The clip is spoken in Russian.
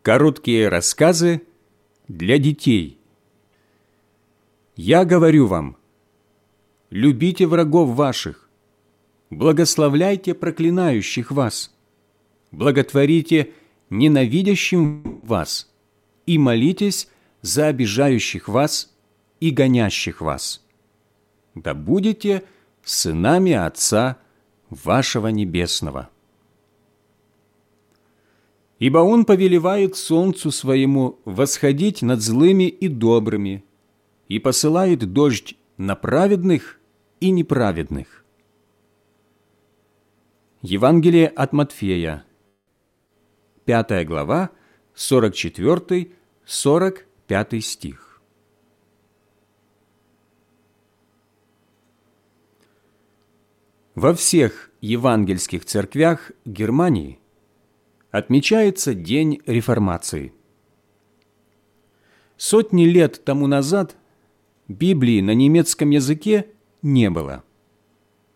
Короткие рассказы для детей. Я говорю вам, любите врагов ваших, благословляйте проклинающих вас, благотворите ненавидящим вас и молитесь за обижающих вас и гонящих вас. Да будете сынами Отца вашего Небесного. Ибо Он повелевает солнцу своему восходить над злыми и добрыми и посылает дождь на праведных и неправедных. Евангелие от Матфея, 5 глава, 44-45 стих. Во всех евангельских церквях Германии отмечается День Реформации. Сотни лет тому назад Библии на немецком языке не было.